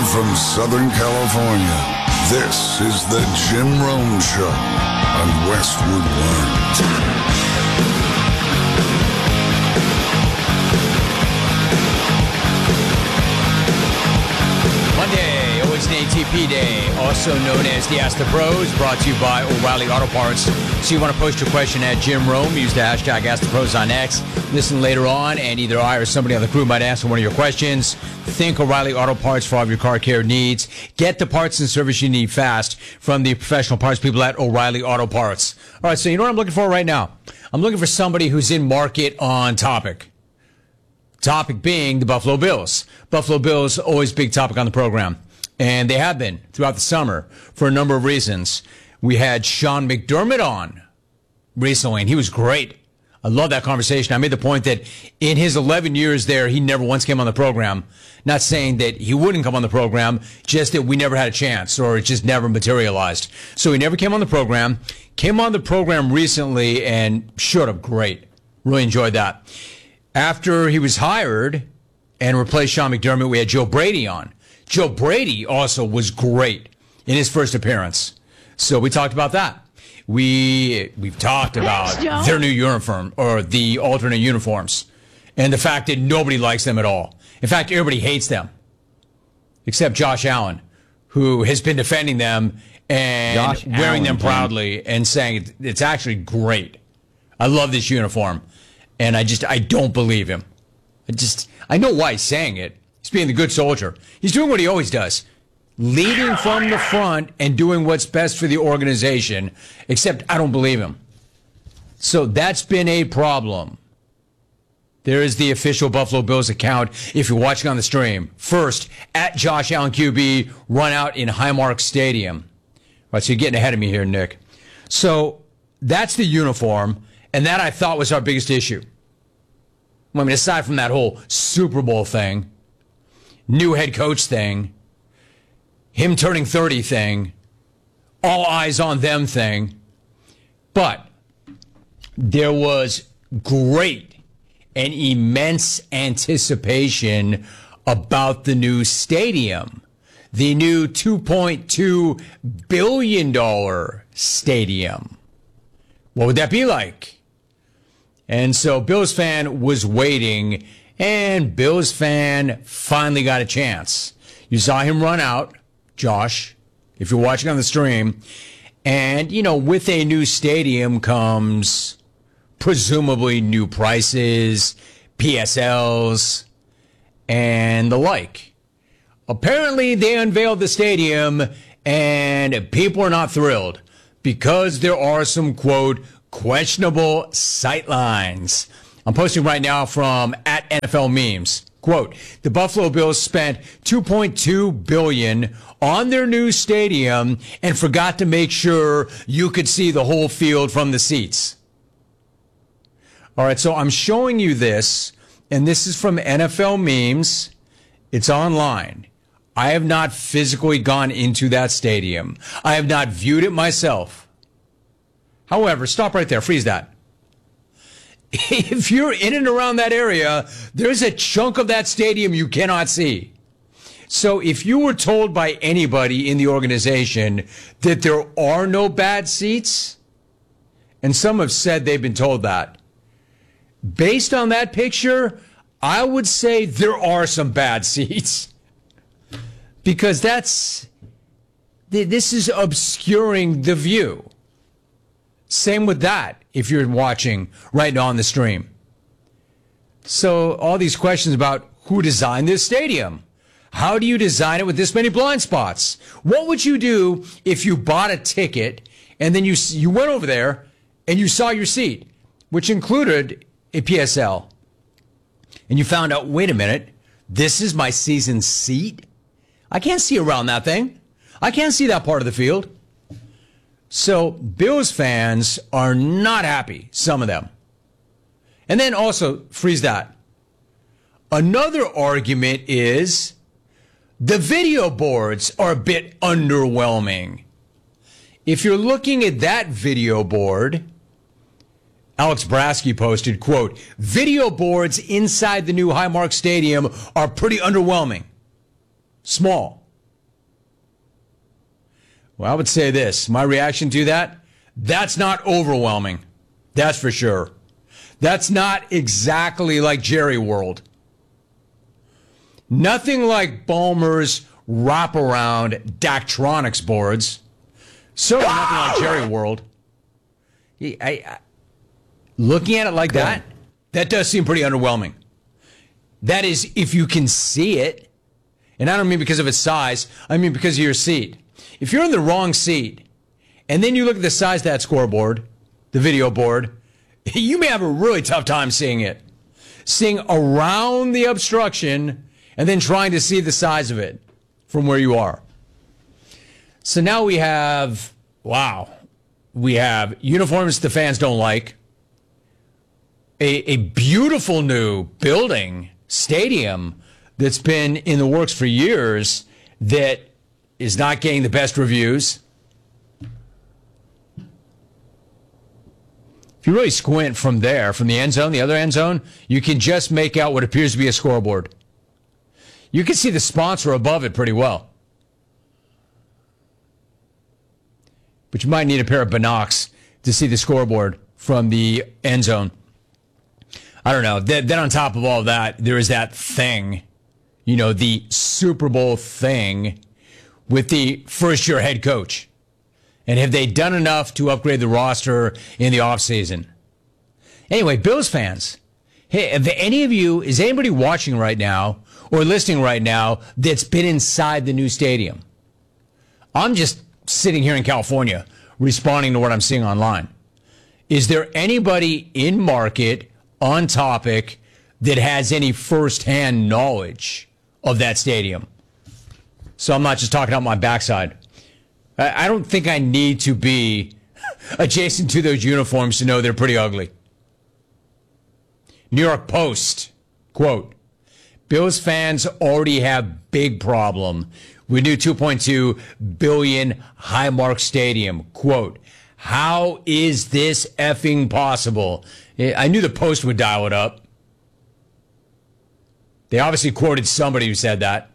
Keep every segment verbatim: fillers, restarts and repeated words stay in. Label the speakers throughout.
Speaker 1: Live from Southern California, this is the Jim Rome Show on Westwood One.
Speaker 2: Monday, always an A T P day, also known as the Ask the Pros, brought to you by O'Reilly Auto Parts. So you want to post your question at Jim Rome, use the hashtag Ask the Pros on X. Listen later on, and either I or somebody on the crew might answer one of your questions. Think O'Reilly Auto Parts for all of your car care needs. Get the parts and service you need fast from the professional parts people at O'Reilly Auto Parts. All right, so you know what I'm looking for right now? I'm looking for somebody who's in market on topic. Topic being the Buffalo Bills. Buffalo Bills, always big topic on the program. And they have been throughout the summer for a number of reasons. We had Sean McDermott on recently, and he was great. I love that conversation. I made the point that in his eleven years there, he never once came on the program. Not saying that he wouldn't come on the program, just that we never had a chance or it just never materialized. So he never came on the program. Came on the program recently and showed up great. Really enjoyed that. After he was hired and replaced Sean McDermott, we had Joe Brady on. Joe Brady also was great in his first appearance. So we talked about that. We, we've talked about their new uniform or the alternate uniforms and the fact that nobody likes them at all. In fact, everybody hates them except Josh Allen, who has been defending them and Josh wearing Allen, them proudly Tom. and saying it's actually great. I love this uniform. And I just, I don't believe him. I just, I know why he's saying it. He's being the good soldier. He's doing what he always does. Leading from the front and doing what's best for the organization. Except I don't believe him. So that's been a problem. There is the official Buffalo Bills account if you're watching on the stream. First, at Josh Allen Q B, run out in Highmark Stadium. All right, so you're getting ahead of me here, Nick. So that's the uniform. And that I thought was our biggest issue. I mean, aside from that whole Super Bowl thing, new head coach thing, him turning thirty thing, all eyes on them thing. But there was great and immense anticipation about the new stadium, the new two point two billion dollars stadium. What would that be like? And so Bills fan was waiting, and Bills fan finally got a chance. You saw him run out, Josh, if you're watching on the stream. And, you know, with a new stadium comes presumably new prices, P S Ls, and the like. Apparently, they unveiled the stadium, and people are not thrilled because there are some, quote, questionable sightlines. I'm posting right now from at N F L Memes. Quote, the Buffalo Bills spent two point two billion dollars on their new stadium and forgot to make sure you could see the whole field from the seats. All right, so I'm showing you this, and this is from N F L Memes. It's online. I have not physically gone into that stadium. I have not viewed it myself. However, stop right there. Freeze that. If you're in and around that area, there's a chunk of that stadium you cannot see. So if you were told by anybody in the organization that there are no bad seats, and some have said they've been told that, based on that picture, I would say there are some bad seats. Because that's, this is obscuring the view. Same with that, if you're watching right now on the stream. So all these questions about who designed this stadium. How do you design it with this many blind spots? What would you do if you bought a ticket and then you you went over there and you saw your seat, which included a P S L, and you found out, wait a minute, this is my season seat? I can't see around that thing. I can't see that part of the field. So Bills fans are not happy, some of them. And then also, freeze that. Another argument is the video boards are a bit underwhelming. If you're looking at that video board, Alex Brasky posted, quote, video boards inside the new Highmark Stadium are pretty underwhelming. Small. Well, I would say this. My reaction to that, that's not overwhelming. That's for sure. That's not exactly like Jerry World. Nothing like Ballmer's wraparound Daktronics boards. Certainly nothing like Jerry World. I, I, looking at it like that, that does seem pretty underwhelming. That is, if you can see it. And I don't mean because of its size. I mean because of your seat. If you're in the wrong seat, and then you look at the size of that scoreboard, the video board, you may have a really tough time seeing it. Seeing around the obstruction and then trying to see the size of it from where you are. So now we have, wow, we have uniforms the fans don't like, a, a beautiful new building, stadium, that's been in the works for years that is not getting the best reviews. If you really squint from there, from the end zone, the other end zone, you can just make out what appears to be a scoreboard. You can see the sponsor above it pretty well. But you might need a pair of binocs to see the scoreboard from the end zone. I don't know. Then, then on top of all that, there is that thing, you know, the Super Bowl thing with the first-year head coach. And have they done enough to upgrade the roster in the offseason? Anyway, Bills fans, hey, have any of you, is anybody watching right now or listening right now that's been inside the new stadium? I'm just sitting here in California responding to what I'm seeing online. Is there anybody in market, on topic, that has any firsthand knowledge of that stadium? So I'm not just talking out my backside. I don't think I need to be adjacent to those uniforms to know they're pretty ugly. New York Post, quote, Bills fans already have big problem with new two point two billion dollars Highmark Stadium. Quote, how is this effing possible? I knew the Post would dial it up. They obviously quoted somebody who said that.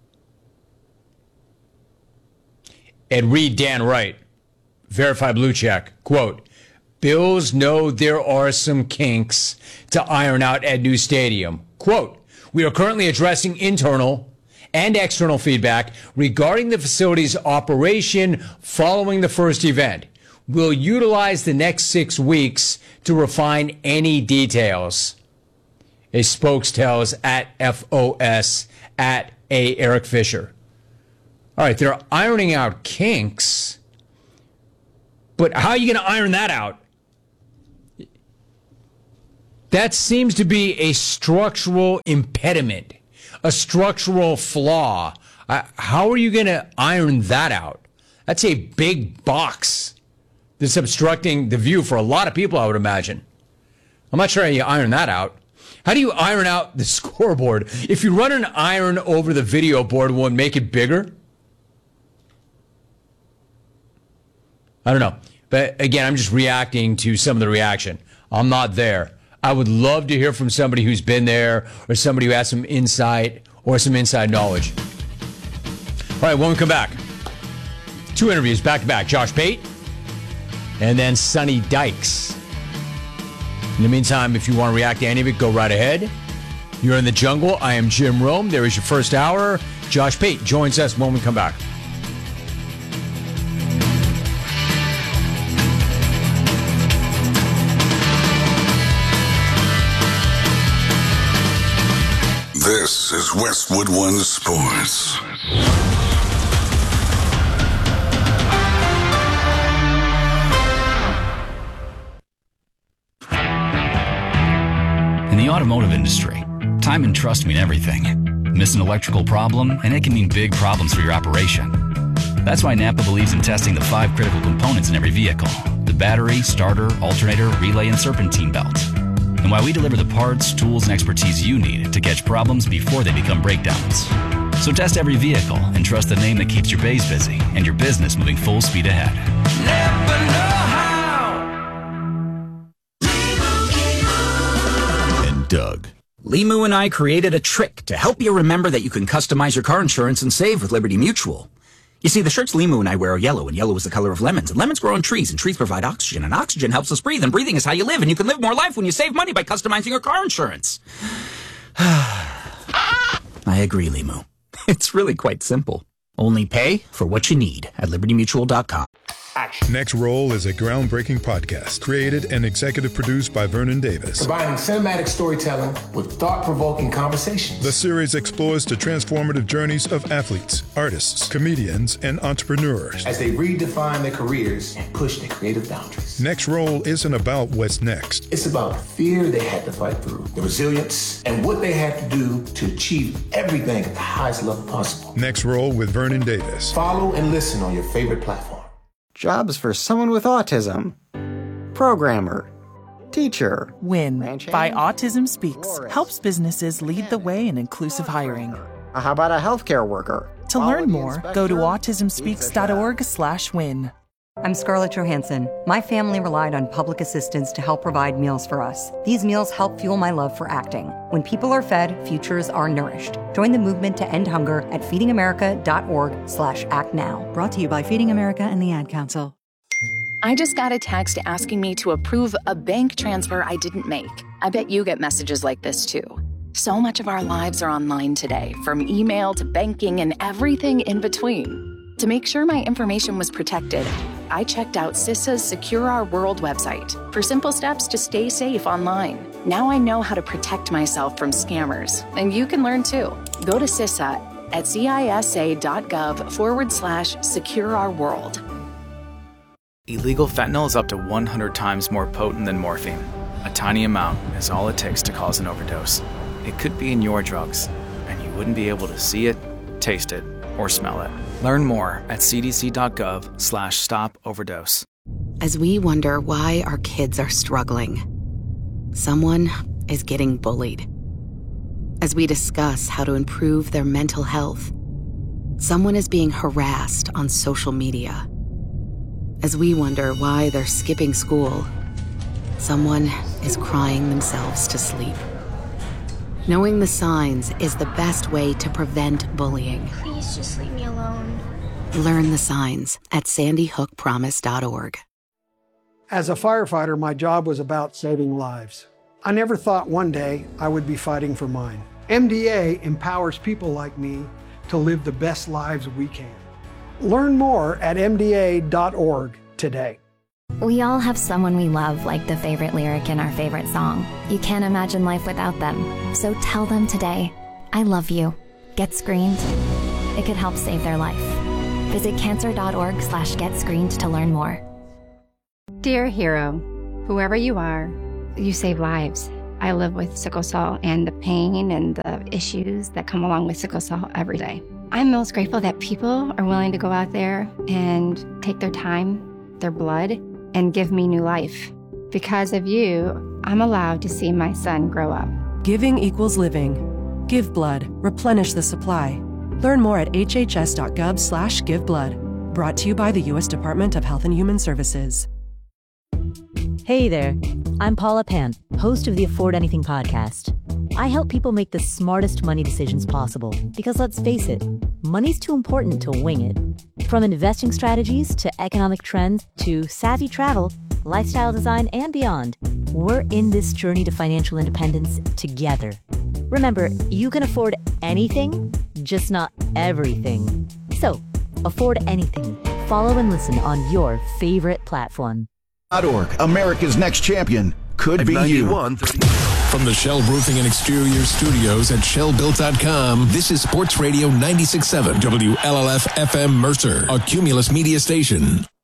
Speaker 2: And read Dan Wright, Verified Blue Check, quote, Bills know there are some kinks to iron out at new stadium. Quote, we are currently addressing internal and external feedback regarding the facility's operation following the first event. We'll utilize the next six weeks to refine any details. A spokes tells at F O S at A. Eric Fisher. All right, they're ironing out kinks, but how are you going to iron that out? That seems to be a structural impediment, a structural flaw. Uh, how are you going to iron that out? That's a big box that's obstructing the view for a lot of people, I would imagine. I'm not sure how you iron that out. How do you iron out the scoreboard? If you run an iron over the video board, will it make it bigger? I don't know. But again, I'm just reacting to some of the reaction. I'm not there. I would love to hear from somebody who's been there or somebody who has some insight or some inside knowledge. All right, when we come back, two interviews back to back. Josh Pate and then Sonny Dykes. In the meantime, if you want to react to any of it, go right ahead. You're in the jungle. I am Jim Rome. There is your first hour. Josh Pate joins us when we come back.
Speaker 1: This is Westwood One Sports.
Speaker 3: In the automotive industry, time and trust mean everything. Miss an electrical problem, and it can mean big problems for your operation. That's why Napa believes in testing the five critical components in every vehicle: the battery, starter, alternator, relay, and serpentine belt. And why we deliver the parts, tools, and expertise you need to catch problems before they become breakdowns. So test every vehicle and trust the name that keeps your bays busy and your business moving full speed ahead. Never know how.
Speaker 4: And Doug.
Speaker 5: Limu and I created a trick to help you remember that you can customize your car insurance and save with Liberty Mutual.
Speaker 4: You see, the shirts Limu and I wear are yellow, and yellow is the color of lemons, and lemons grow on trees, and trees provide oxygen, and oxygen helps us breathe, and breathing is how you live, and you can live more life when you save money by customizing your car insurance. I agree, Limu. It's really quite simple. Only pay for what you need at liberty mutual dot com.
Speaker 5: Action.
Speaker 6: Next Roll is a groundbreaking podcast created and executive produced by Vernon Davis.
Speaker 5: Combining cinematic storytelling with thought-provoking conversations.
Speaker 6: The series explores the transformative journeys of athletes, artists, comedians, and entrepreneurs
Speaker 5: as they redefine their careers and push their creative boundaries.
Speaker 6: Next Roll isn't about what's next.
Speaker 5: It's about the fear they had to fight through, the resilience, and what they had to do to achieve everything at the highest level possible.
Speaker 6: Next Roll with Vernon Davis.
Speaker 5: Follow and listen on your favorite platform.
Speaker 7: Jobs for someone with autism. Programmer. Teacher.
Speaker 8: WIN by Autism Speaks helps businesses lead the way in inclusive hiring.
Speaker 7: How about a healthcare worker?
Speaker 8: To learn more, go to autism speaks dot org slash win.
Speaker 9: I'm Scarlett Johansson. My family relied on public assistance to help provide meals for us. These meals help fuel my love for acting. When people are fed, futures are nourished. Join the movement to end hunger at feeding america dot org slash act now. Brought to you by Feeding America and the Ad Council.
Speaker 10: I just got a text asking me to approve a bank transfer I didn't make. I bet you get messages like this too. So much of our lives are online today, from email to banking and everything in between. To make sure my information was protected, I checked out CISA's Secure Our World website for simple steps to stay safe online. Now I know how to protect myself from scammers, and you can learn too. Go to CISA at cisa.gov forward slash secure our world.
Speaker 11: Illegal fentanyl is up to one hundred times more potent than morphine. A tiny amount is all it takes to cause an overdose. It could be in your drugs, and you wouldn't be able to see it, taste it, or smell it. Learn more at cdc.gov slash stop overdose.
Speaker 12: As we wonder why our kids are struggling, someone is getting bullied. As we discuss how to improve their mental health, someone is being harassed on social media. As we wonder why they're skipping school, someone is crying themselves to sleep. Knowing the signs is the best way to prevent bullying.
Speaker 13: Please just leave me alone.
Speaker 12: Learn the signs at sandy hook promise dot org.
Speaker 14: As a firefighter, my job was about saving lives. I never thought one day I would be fighting for mine. M D A empowers people like me to live the best lives we can. Learn more at m d a dot org today.
Speaker 13: We all have someone we love, like the favorite lyric in our favorite song. You can't imagine life without them. So tell them today, I love you. Get screened. It could help save their life. Visit cancer.org slash get screened to learn more.
Speaker 15: Dear hero, whoever you are, you save lives. I live with sickle cell and the pain and the issues that come along with sickle cell every day. I'm most grateful that people are willing to go out there and take their time, their blood, and give me new life. Because of you, I'm allowed to see my son grow up.
Speaker 16: Giving equals living. Give blood. Replenish the supply. Learn more at hhs.gov slash give blood. Brought to you by the U S Department of Health and Human Services.
Speaker 17: Hey there. I'm Paula Pan, host of the Afford Anything podcast. I help people make the smartest money decisions possible because, let's face it, money's too important to wing it. From investing strategies to economic trends to savvy travel, lifestyle design, and beyond, we're in this journey to financial independence together. Remember, you can afford anything, just not everything. So, afford anything. Follow and listen on your favorite platform.
Speaker 18: .org, America's next champion, could be you.
Speaker 19: From the Shell Roofing and Exterior Studios at shell built dot com, this is Sports Radio ninety-six point seven W L L F F M Mercer, a Cumulus media station.